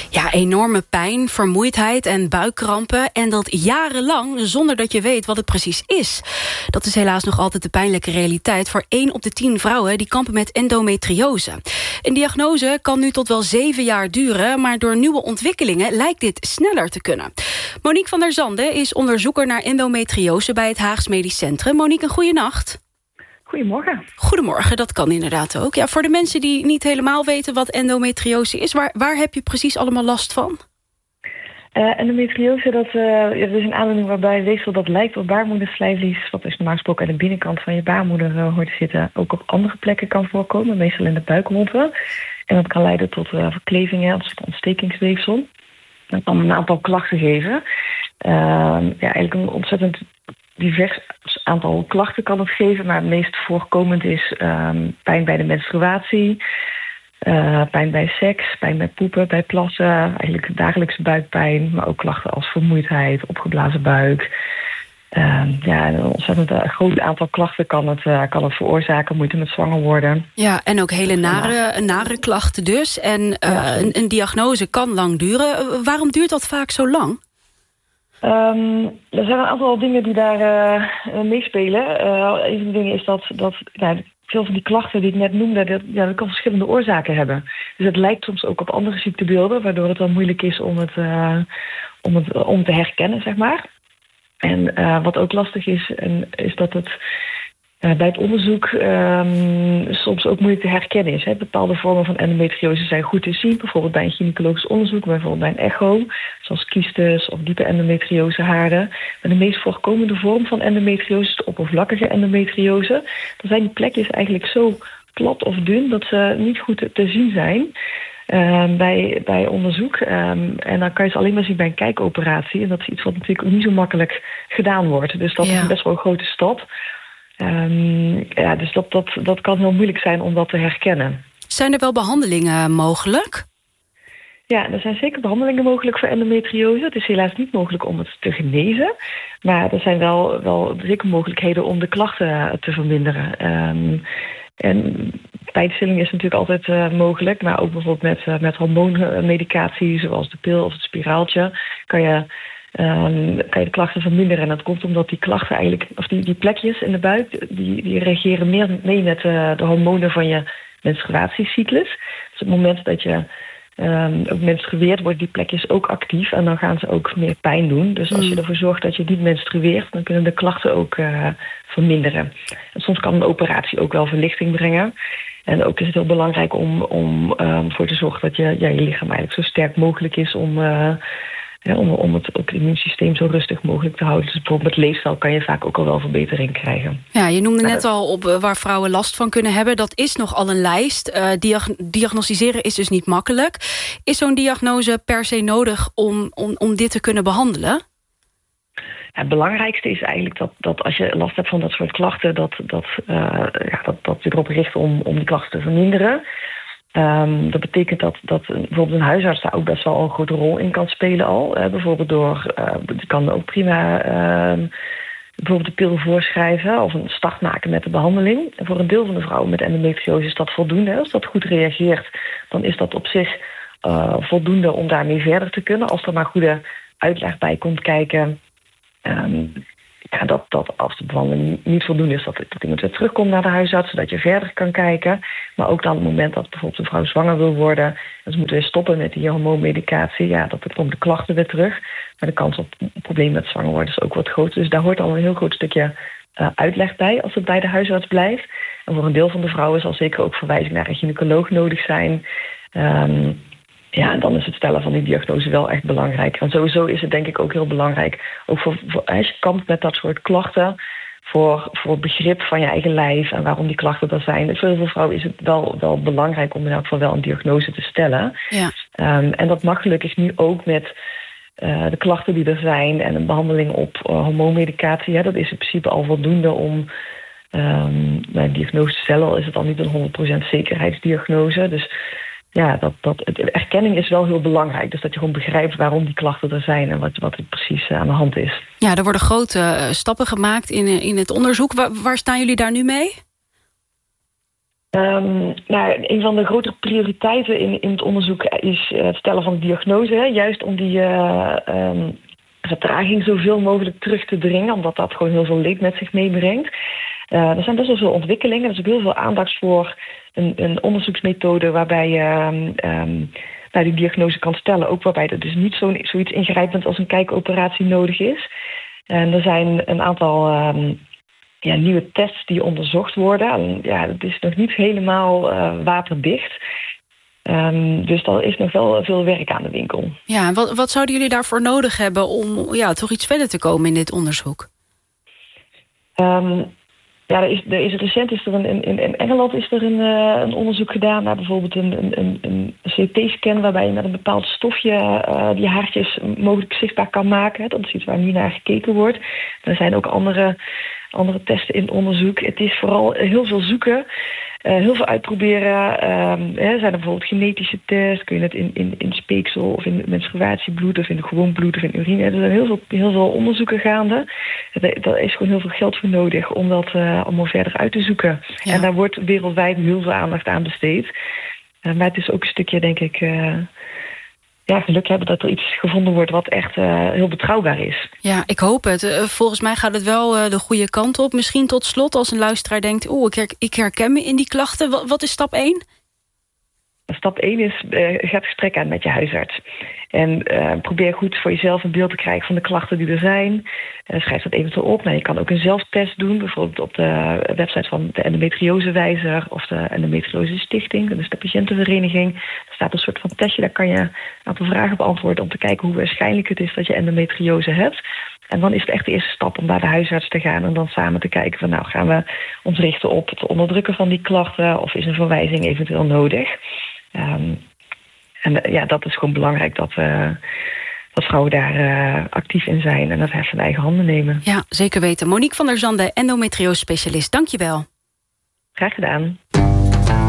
Ja, enorme pijn, vermoeidheid en buikkrampen. En dat jarenlang zonder dat je weet wat het precies is. Dat is helaas nog altijd de pijnlijke realiteit voor 1 op de 10 vrouwen die kampen met endometriose. Een diagnose kan nu tot wel 7 jaar duren, maar door nieuwe ontwikkelingen lijkt dit sneller te kunnen. Monique van der Zanden is onderzoeker naar endometriose bij het Haags Medisch Centrum. Monique, een goeie nacht. Goedemorgen. Goedemorgen, dat kan inderdaad ook. Ja, voor de mensen die niet helemaal weten wat endometriose is, waar heb je precies allemaal last van? Endometriose, dat is een aandoening waarbij weefsel dat lijkt op baarmoederslijvlies, wat dus normaal gesproken aan de binnenkant van je baarmoeder hoort te zitten, ook op andere plekken kan voorkomen, meestal in de buikrondte. En dat kan leiden tot verklevingen, een soort ontstekingsweefsel. Dat kan een aantal klachten geven. Eigenlijk een ontzettend divers aantal klachten kan het geven, maar het meest voorkomend is pijn bij de menstruatie, pijn bij seks, pijn bij poepen, bij plassen, eigenlijk dagelijkse buikpijn, maar ook klachten als vermoeidheid, opgeblazen buik. Een ontzettend groot aantal klachten kan het veroorzaken, moeite met zwanger worden. Ja, en ook hele nare klachten dus. En een diagnose kan lang duren. Waarom duurt dat vaak zo lang? Er zijn een aantal dingen die daar meespelen. Een van de dingen is dat veel van die klachten die ik net noemde, dat kan verschillende oorzaken hebben. Dus het lijkt soms ook op andere ziektebeelden, waardoor het dan moeilijk is om te herkennen, zeg maar. En wat ook lastig is dat het bij het onderzoek soms ook moeilijk te herkennen is. Hè. Bepaalde vormen van endometriose zijn goed te zien, bijvoorbeeld bij een gynaecologisch onderzoek, bijvoorbeeld bij een echo, zoals kiestes of diepe endometriosehaarden. Maar de meest voorkomende vorm van endometriose is de oppervlakkige endometriose. Dan zijn die plekjes eigenlijk zo plat of dun dat ze niet goed te zien zijn bij onderzoek. En dan kan je ze alleen maar zien bij een kijkoperatie. En dat is iets wat natuurlijk niet zo makkelijk gedaan wordt. Dus dat is best wel een grote stap. Dus dat kan heel moeilijk zijn om dat te herkennen. Zijn er wel behandelingen mogelijk? Ja, er zijn zeker behandelingen mogelijk voor endometriose. Het is helaas niet mogelijk om het te genezen. Maar er zijn wel zeker mogelijkheden om de klachten te verminderen. En pijnstilling is natuurlijk altijd mogelijk. Maar ook bijvoorbeeld met hormoonmedicatie, zoals de pil of het spiraaltje, kan je de klachten verminderen. En dat komt omdat die klachten eigenlijk, of die plekjes in de buik, die reageren meer mee met de hormonen van je menstruatiecyclus. Dus op het moment dat je ook menstrueert, worden die plekjes ook actief en dan gaan ze ook meer pijn doen. Dus als je ervoor zorgt dat je niet menstrueert, dan kunnen de klachten ook verminderen. En soms kan een operatie ook wel verlichting brengen. En ook is het heel belangrijk om voor te zorgen dat je lichaam eigenlijk zo sterk mogelijk is om het immuunsysteem zo rustig mogelijk te houden. Dus bijvoorbeeld met leefstijl kan je vaak ook al wel verbetering krijgen. Ja, je noemde net al op waar vrouwen last van kunnen hebben. Dat is nogal een lijst. Diagnosticeren is dus niet makkelijk. Is zo'n diagnose per se nodig om dit te kunnen behandelen? Ja, het belangrijkste is eigenlijk dat als je last hebt van dat soort klachten, dat je erop richt om die klachten te verminderen. Dat betekent dat bijvoorbeeld een huisarts daar ook best wel een grote rol in kan spelen al. Bijvoorbeeld die kan ook prima bijvoorbeeld de pil voorschrijven of een start maken met de behandeling. En voor een deel van de vrouwen met endometriose is dat voldoende. Als dat goed reageert, dan is dat op zich voldoende om daarmee verder te kunnen. Als er maar goede uitleg bij komt kijken, dat als de behandeling niet voldoende is, dat iemand weer terugkomt naar de huisarts, zodat je verder kan kijken. Maar ook dan op het moment dat bijvoorbeeld een vrouw zwanger wil worden, en ze moeten weer stoppen met die hormoonmedicatie, dat komen de klachten weer terug. Maar de kans op een probleem met zwanger worden is ook wat groter. Dus daar hoort al een heel groot stukje uitleg bij als het bij de huisarts blijft. En voor een deel van de vrouwen zal zeker ook verwijzing naar een gynaecoloog nodig zijn. En dan is het stellen van die diagnose wel echt belangrijk. En sowieso is het denk ik ook heel belangrijk, ook voor als je kampt met dat soort klachten, voor het begrip van je eigen lijf en waarom die klachten er zijn. Dus voor heel veel vrouwen is het wel belangrijk om in elk geval wel een diagnose te stellen. Ja. En dat mag gelukkig nu ook met de klachten die er zijn en een behandeling op hormoonmedicatie. Ja, dat is in principe al voldoende om een diagnose te stellen. Al is het al niet een 100% zekerheidsdiagnose. Dus erkenning is wel heel belangrijk. Dus dat je gewoon begrijpt waarom die klachten er zijn en wat er precies aan de hand is. Ja, er worden grote stappen gemaakt in het onderzoek. Waar staan jullie daar nu mee? Een van de grotere prioriteiten in het onderzoek is het stellen van de diagnose. Hè, juist om die vertraging zoveel mogelijk terug te dringen, omdat dat gewoon heel veel leed met zich meebrengt. Er zijn best wel veel ontwikkelingen. Er is ook heel veel aandacht voor een onderzoeksmethode waarbij je die diagnose kan stellen. Ook waarbij er dus niet zoiets ingrijpend als een kijkoperatie nodig is. En er zijn een aantal nieuwe tests die onderzocht worden. En, het is nog niet helemaal waterdicht. Dus er is nog wel veel werk aan de winkel. Ja, wat zouden jullie daarvoor nodig hebben om toch iets verder te komen in dit onderzoek? Recent is er in Engeland is er een onderzoek gedaan naar bijvoorbeeld een CT-scan waarbij je met een bepaald stofje die haartjes mogelijk zichtbaar kan maken. Dat is iets waar nu naar gekeken wordt. Er zijn ook andere testen in onderzoek. Het is vooral heel veel zoeken, heel veel uitproberen. Zijn er bijvoorbeeld genetische tests? Kun je het in speeksel of in menstruatiebloed of in gewoon bloed of in urine? Er zijn heel veel onderzoeken gaande. Daar is gewoon heel veel geld voor nodig om dat allemaal verder uit te zoeken. Ja. En daar wordt wereldwijd heel veel aandacht aan besteed. Maar het is ook een stukje, denk ik, geluk hebben dat er iets gevonden wordt wat echt heel betrouwbaar is. Ja, ik hoop het. Volgens mij gaat het wel de goede kant op. Misschien tot slot, als een luisteraar denkt, ik herken me in die klachten. Wat is stap 1? Stap 1 is, ga het gesprek aan met je huisarts. En probeer goed voor jezelf een beeld te krijgen van de klachten die er zijn. Schrijf dat eventueel op. Je kan ook een zelftest doen, bijvoorbeeld op de website van de Endometriosewijzer of de Endometriose Stichting, dus de patiëntenvereniging. Er staat een soort van testje, daar kan je een aantal vragen beantwoorden om te kijken hoe waarschijnlijk het is dat je endometriose hebt. En dan is het echt de eerste stap om naar de huisarts te gaan en dan samen te kijken van gaan we ons richten op het onderdrukken van die klachten of is een verwijzing eventueel nodig. Dat is gewoon belangrijk dat vrouwen daar actief in zijn en dat heft in eigen handen nemen. Ja, zeker weten. Monique van der Zande, endometriose specialist. Dank je wel. Graag gedaan.